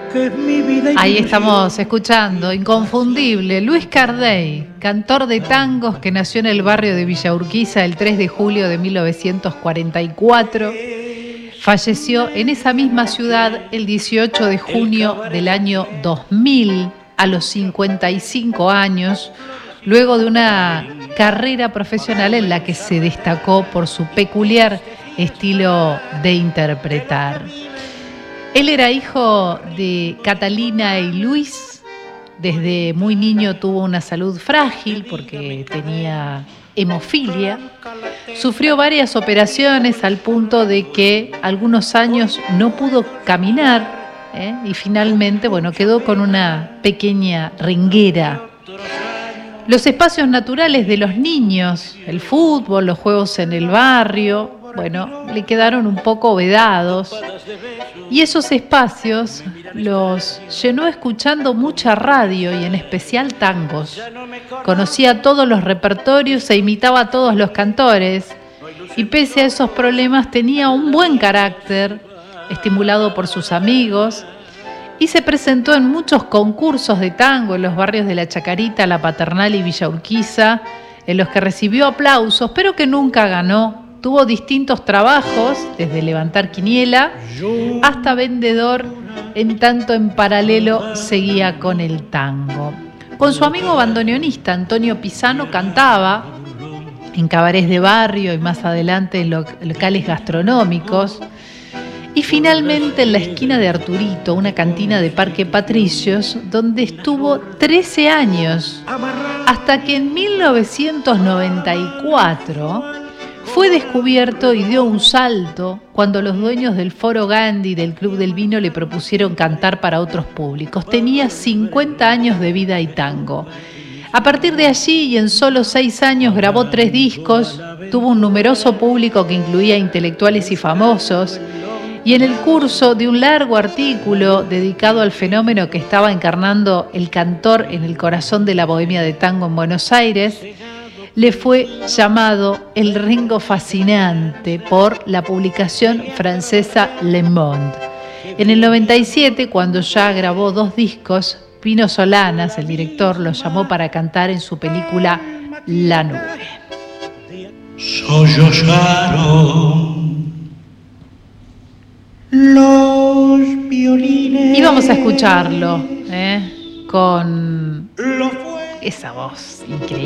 que es mi vida. Ahí estamos escuchando, inconfundible, Luis Cardey, cantor de tangos que nació en el barrio de Villa Urquiza el 3 de julio de 1944. Falleció en esa misma ciudad el 18 de junio del año 2000, a los 55 años, luego de una carrera profesional en la que se destacó por su peculiar estilo de interpretar. Él era hijo de Catalina y Luis. Desde muy niño tuvo una salud frágil porque tenía hemofilia. Sufrió varias operaciones al punto de que algunos años no pudo caminar, y finalmente, quedó con una pequeña ringuera. Los espacios naturales de los niños, el fútbol, los juegos en el barrio, le quedaron un poco vedados. Y esos espacios los llenó escuchando mucha radio y en especial tangos. Conocía todos los repertorios e imitaba a todos los cantores. Y pese a esos problemas tenía un buen carácter, estimulado por sus amigos, y se presentó en muchos concursos de tango en los barrios de La Chacarita, La Paternal y Villa Urquiza, en los que recibió aplausos, pero que nunca ganó. Tuvo distintos trabajos, desde levantar quiniela hasta vendedor, en tanto en paralelo seguía con el tango. Con su amigo bandoneonista Antonio Pisano cantaba en cabarets de barrio y más adelante en locales gastronómicos. Y finalmente en la esquina de Arturito, una cantina de Parque Patricios, donde estuvo 13 años, hasta que en 1994 fue descubierto y dio un salto cuando los dueños del Foro Gandhi del Club del Vino le propusieron cantar para otros públicos. Tenía 50 años de vida y tango. A partir de allí y en solo 6 años grabó 3 discos, tuvo un numeroso público que incluía intelectuales y famosos, y en el curso de un largo artículo dedicado al fenómeno que estaba encarnando el cantor en el corazón de la bohemia de tango en Buenos Aires, le fue llamado el Ringo Fascinante por la publicación francesa Le Monde. En el 97, cuando ya grabó 2 discos, Pino Solanas, el director, lo llamó para cantar en su película La Nube. Sollozaron los violines. Y vamos a escucharlo con esa voz increíble.